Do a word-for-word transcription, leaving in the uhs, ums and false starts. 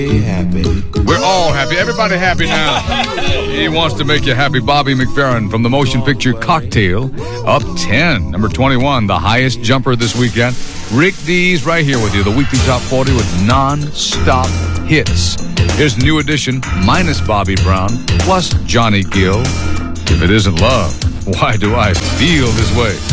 Happy. We're all happy. Everybody happy now. He wants to make you happy. Bobby McFerrin from the motion picture Cocktail, up ten. Number twenty-one, the highest jumper this weekend. Rick Dees right here with you, the weekly top forty with non-stop hits. Here's New Edition minus Bobby Brown plus Johnny Gill. If it isn't love, why do I feel this way?